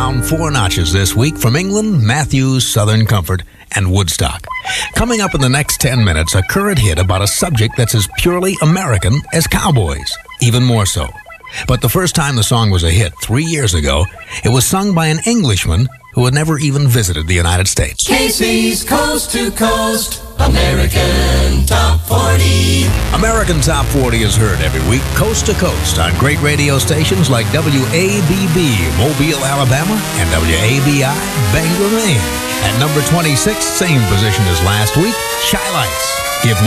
down 4 notches this week from England, Matthews, Southern Comfort, and Woodstock. Coming up in the next 10 minutes, a current hit about a subject that's as purely American as cowboys, even more so. But the first time the song was a hit 3 years ago, it was sung by an Englishman who had never even visited the United States. Casey's Coast to Coast American Top 40. American Top 40 is heard every week, coast to coast, on great radio stations like WABB, Mobile, Alabama, and WABI, Bangor, Maine. At number 26, same position as last week, Shy Lights. Give